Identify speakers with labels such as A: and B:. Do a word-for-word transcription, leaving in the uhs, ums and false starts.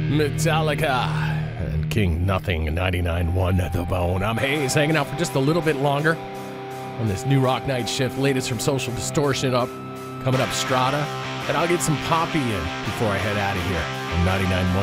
A: Metallica and King Nothing, ninety-nine one The Bone. I'm Hayes, hanging out for just a little bit longer on this new Rock Night shift. Latest from Social Distortion up, coming up Strata, and I'll get some Poppy in before I head out of here on ninety-nine one